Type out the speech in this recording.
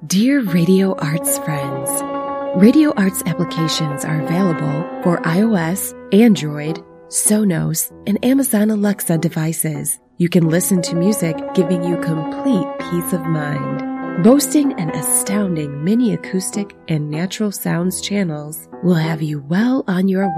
Dear Radio Arts friends, Radio Arts applications are available for iOS, Android, Sonos, and Amazon Alexa devices. You can listen to music giving you complete peace of mind. Boasting an astounding mini acoustic and natural sounds channels will have you well on your way